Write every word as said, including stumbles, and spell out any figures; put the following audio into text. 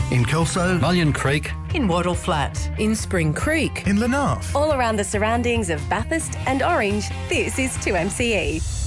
In Kelso, Mullion Creek, in Wattle Flat, in Spring Creek, in Lenarth. All around the surroundings of Bathurst and Orange, this is two M C E.